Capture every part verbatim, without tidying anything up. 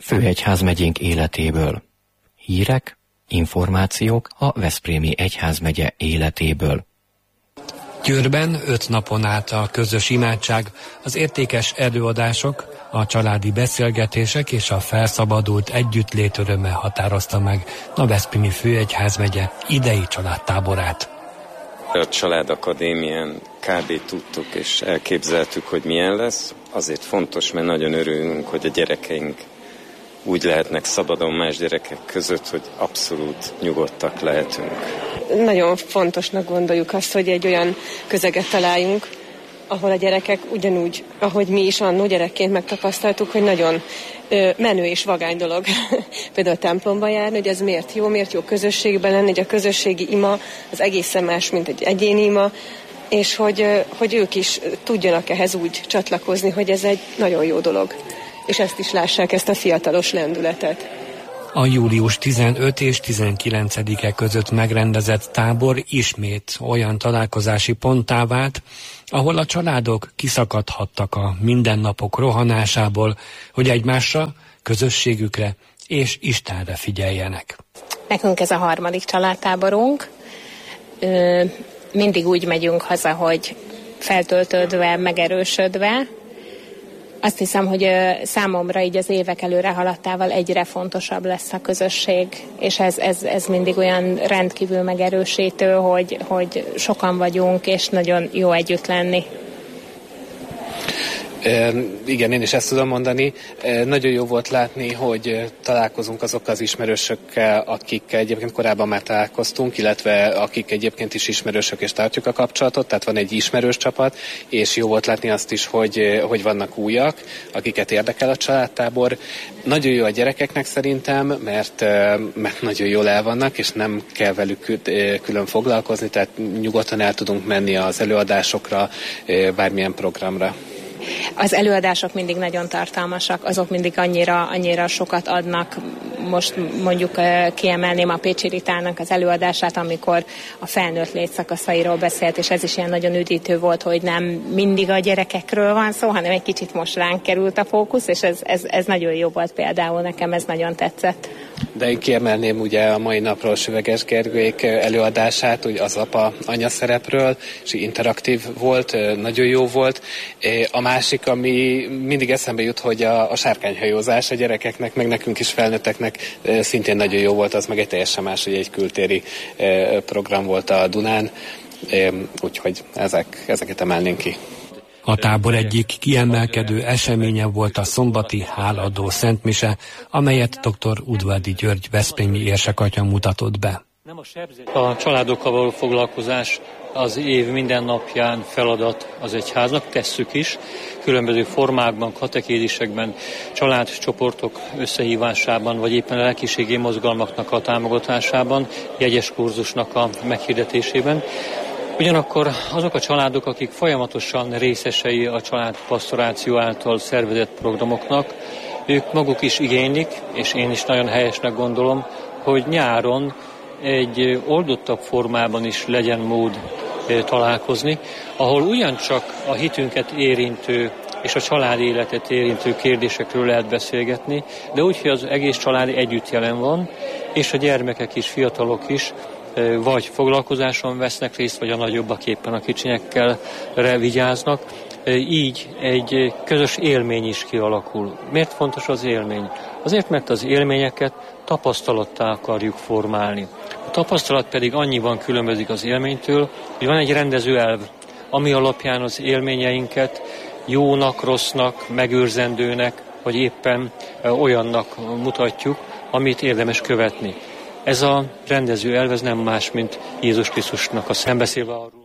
Főegyházmegyénk életéből. Hírek, információk a Veszprémi Egyházmegye életéből. Győrben öt napon át a közös imádság, az értékes előadások, a családi beszélgetések és a felszabadult együttlét öröme határozta meg a Veszprémi Főegyházmegye idei családtáborát. A családakadémián kb. Tudtuk és elképzeltük, hogy milyen lesz. Azért fontos, mert nagyon örülünk, hogy a gyerekeink úgy lehetnek szabadon más gyerekek között, hogy abszolút nyugodtak lehetünk. Nagyon fontosnak gondoljuk azt, hogy egy olyan közeget találjunk, ahol a gyerekek ugyanúgy, ahogy mi is annó gyerekként megtapasztaltuk, hogy nagyon ö, menő és vagány dolog például a templomba járni, hogy ez miért jó, miért jó közösségben lenni, hogy a közösségi ima az egészen más, mint egy egyéni ima, és hogy, hogy ők is tudjanak ehhez úgy csatlakozni, hogy ez egy nagyon jó dolog. És ezt is lássák, ezt a fiatalos lendületet. A július tizenötödike és tizenkilencedike között megrendezett tábor ismét olyan találkozási ponttá vált, ahol a családok kiszakadhattak a mindennapok rohanásából, hogy egymásra, közösségükre és Istenre figyeljenek. Nekünk ez a harmadik családtáborunk. Mindig úgy megyünk haza, hogy feltöltődve, megerősödve. Azt hiszem, hogy számomra így az évek előre haladtával egyre fontosabb lesz a közösség, és ez, ez, ez mindig olyan rendkívül megerősítő, hogy, hogy sokan vagyunk, és nagyon jó együtt lenni. E, igen, én is ezt tudom mondani. E, nagyon jó volt látni, hogy találkozunk azokkal az ismerősökkel, akikkel egyébként korábban már találkoztunk, illetve akik egyébként is ismerősök és tartjuk a kapcsolatot, tehát van egy ismerős csapat, és jó volt látni azt is, hogy, hogy vannak újak, akiket érdekel a családtábor. Nagyon jó a gyerekeknek szerintem, mert, mert nagyon jól el vannak, és nem kell velük külön foglalkozni, tehát nyugodtan el tudunk menni az előadásokra, bármilyen programra. Az előadások mindig nagyon tartalmasak, azok mindig annyira, annyira sokat adnak. Most mondjuk kiemelném a Pécsi Ritának az előadását, amikor a felnőtt létszakaszairól beszélt, és ez is ilyen nagyon üdítő volt, hogy nem mindig a gyerekekről van szó, hanem egy kicsit most ránk került a fókusz, és ez, ez, ez nagyon jó volt például, nekem ez nagyon tetszett. De én kiemelném ugye a mai napról Süveges Gergőék előadását, ugye az apa anya szerepről, és interaktív volt, nagyon jó volt. A másik, ami mindig eszembe jut, hogy a, a sárkányhajózás a gyerekeknek, meg nekünk is felnőtteknek szintén nagyon jó volt, az meg egy teljesen más, hogy egy kültéri program volt a Dunán, úgyhogy ezek, ezeket emelnénk ki. A tábor egyik kiemelkedő eseménye volt a szombati hálaadó szentmise, amelyet dr. Udvardi György veszprémi érsekatya mutatott be. A családokkal való foglalkozás az év minden napján feladat az egyháznak, tesszük is, különböző formákban, katekézisekben, családcsoportok összehívásában, vagy éppen a lelkiségi mozgalmaknak a támogatásában, jegyes kurzusnak a meghirdetésében. Ugyanakkor azok a családok, akik folyamatosan részesei a családpastoráció által szervezett programoknak, ők maguk is igénylik, és én is nagyon helyesnek gondolom, hogy nyáron egy oldottabb formában is legyen mód találkozni, ahol ugyancsak a hitünket érintő és a családi életet érintő kérdésekről lehet beszélgetni, de úgy, hogy az egész család együtt jelen van, és a gyermekek is, fiatalok is vagy foglalkozáson vesznek részt, vagy a nagyobbak éppen a kicsinyekkel vigyáznak. Így egy közös élmény is kialakul. Miért fontos az élmény? Azért, mert az élményeket tapasztalattá akarjuk formálni. A tapasztalat pedig annyiban különbözik az élménytől, hogy van egy rendező elv, ami alapján az élményeinket jónak, rossznak, megőrzendőnek, vagy éppen olyannak mutatjuk, amit érdemes követni. Ez a rendező elv, ez nem más, mint Jézus Krisztusnak a szembeszélve arról,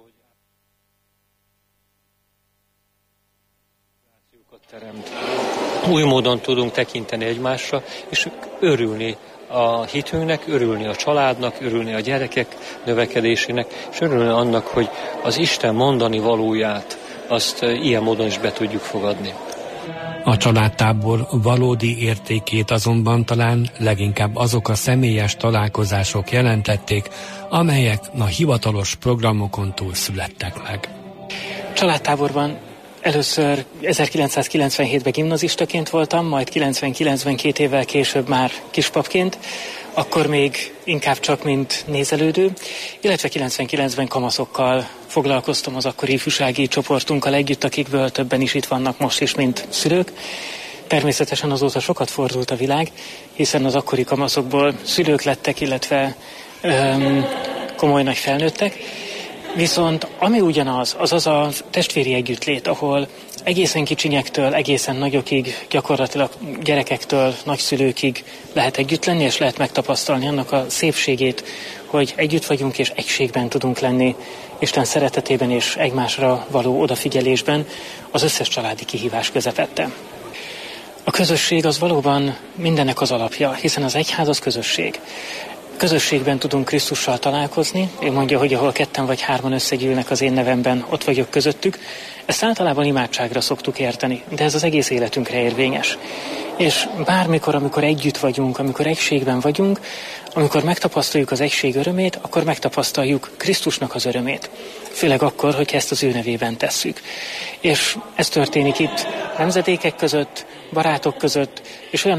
hogy teremt. Új módon tudunk tekinteni egymásra, és örülni a hitünknek, örülni a családnak, örülni a gyerekek növekedésének, és örülni annak, hogy az Isten mondani valóját, azt ilyen módon is be tudjuk fogadni. A családtábor valódi értékét azonban talán leginkább azok a személyes találkozások jelentették, amelyek a hivatalos programokon túl születtek meg. Családtáborban Először ezerkilencszázkilencvenhétben gimnazistaként voltam, majd kilencvenkilencben két évvel később már kispapként, akkor még inkább csak mint nézelődő, illetve kilencvenkilencben kamaszokkal foglalkoztam az akkori ifjúsági csoportunkkal együtt, akikből többen is itt vannak most is, mint szülők. Természetesen azóta sokat fordult a világ, hiszen az akkori kamaszokból szülők lettek, illetve öm, komoly nagy felnőttek. Viszont ami ugyanaz, az az a testvéri együttlét, ahol egészen kicsinyektől, egészen nagyokig, gyakorlatilag gyerekektől, nagyszülőkig lehet együtt lenni, és lehet megtapasztalni annak a szépségét, hogy együtt vagyunk és egységben tudunk lenni, Isten szeretetében és egymásra való odafigyelésben az összes családi kihívás közepette. A közösség az valóban mindennek az alapja, hiszen az egyház az közösség. Közösségben tudunk Krisztussal találkozni, ő mondja, hogy ahol ketten vagy hárman összegyűlnek az én nevemben, ott vagyok közöttük. Ezt általában imádságra szoktuk érteni, de ez az egész életünkre érvényes. És bármikor, amikor együtt vagyunk, amikor egységben vagyunk, amikor megtapasztaljuk az egység örömét, akkor megtapasztaljuk Krisztusnak az örömét. Főleg akkor, hogyha ezt az ő nevében tesszük. És ez történik itt nemzedékek között, barátok között, és olyan